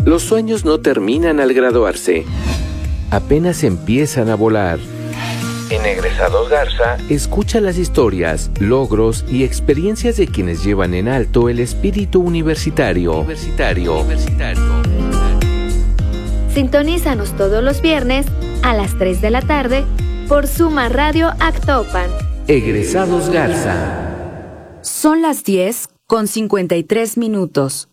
Los sueños no terminan al graduarse. Apenas empiezan a volar. En Egresados Garza, escucha las historias, logros y experiencias de quienes llevan en alto el espíritu universitario. Sintonízanos todos los viernes a las 3 de la tarde por Suma Radio Actopan. Egresados Garza. Son las 10:53.